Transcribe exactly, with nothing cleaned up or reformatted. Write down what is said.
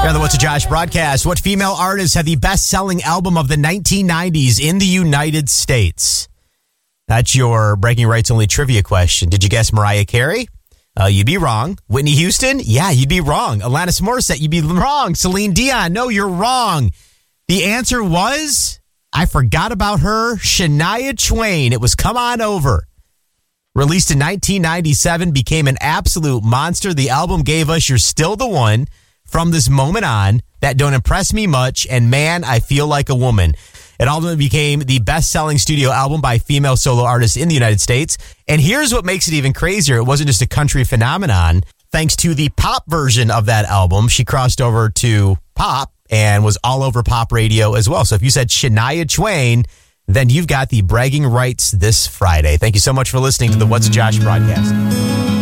Here on the What's a Josh broadcast, what female artists had the best-selling album of the nineteen nineties in the United States? That's your Bragging Rights Only trivia question. Did you guess Mariah Carey? Uh, you'd be wrong. Whitney Houston? Yeah, you'd be wrong. Alanis Morissette? You'd be wrong. Celine Dion? No, you're wrong. The answer was, I forgot about her, Shania Twain. It was Come On Over. Released in nineteen ninety-seven, became an absolute monster. The album gave us You're Still the One, From This Moment On, That Don't Impress Me Much, and Man, I Feel Like a Woman. It ultimately became the best-selling studio album by a female solo artist in the United States. And here's what makes it even crazier. It wasn't just a country phenomenon. Thanks to the pop version of that album, she crossed over to pop and was all over pop radio as well. So if you said Shania Twain, then you've got the bragging rights this Friday. Thank you so much for listening to the What's a Josh broadcast.